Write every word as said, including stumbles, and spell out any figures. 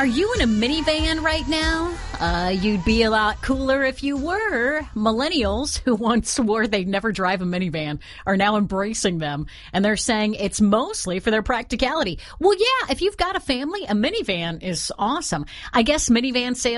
Are you in a minivan right now? Uh, you'd be a lot cooler if you were. Millennials who once swore they'd never drive a minivan are now embracing them, and they're saying it's mostly for their practicality. Well, yeah, if you've got a family, a minivan is awesome. I guess minivan sales